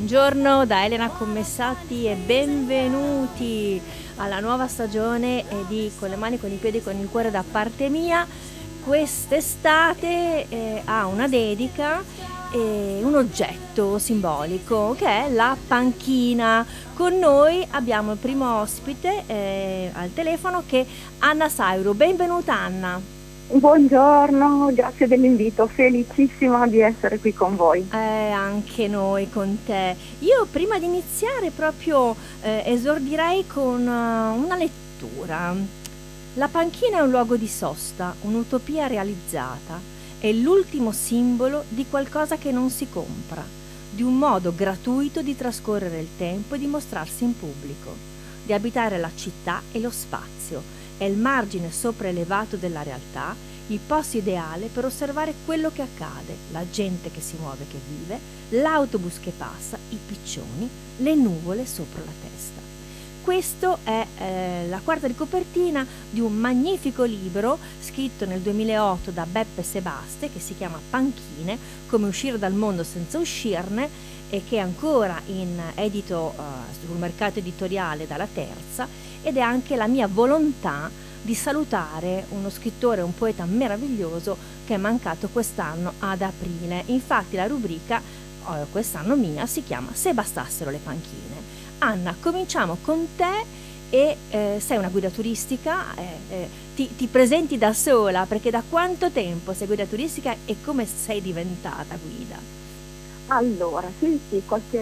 Buongiorno da Elena Commessati e benvenuti alla nuova stagione di Con le mani, con i piedi, con il cuore da parte mia. Quest'estate ha una dedica e un oggetto simbolico che è la panchina. Con noi abbiamo il primo ospite al telefono che è Anna Sauro. Benvenuta Anna. Buongiorno, grazie dell'invito, felicissima di essere qui con voi. Anche noi con te. Io prima di iniziare proprio esordirei con una lettura. La panchina è un luogo di sosta, un'utopia realizzata, è l'ultimo simbolo di qualcosa che non si compra, di un modo gratuito di trascorrere il tempo e di mostrarsi in pubblico, di abitare la città e lo spazio. È il margine sopraelevato della realtà, il posto ideale per osservare quello che accade, la gente che si muove, che vive, l'autobus che passa, i piccioni, le nuvole sopra la testa. Questo è la quarta di copertina di un magnifico libro scritto nel 2008 da Beppe Sebaste che si chiama Panchine, come uscire dal mondo senza uscirne, e che è ancora in edito sul mercato editoriale dalla Terza, ed è anche la mia volontà di salutare uno scrittore, un poeta meraviglioso che è mancato quest'anno ad aprile. Infatti la rubrica quest'anno mia si chiama Se bastassero le panchine. Anna, cominciamo con te e sei una guida turistica, ti presenti da sola perché da quanto tempo sei guida turistica e come sei diventata guida? Allora, sì,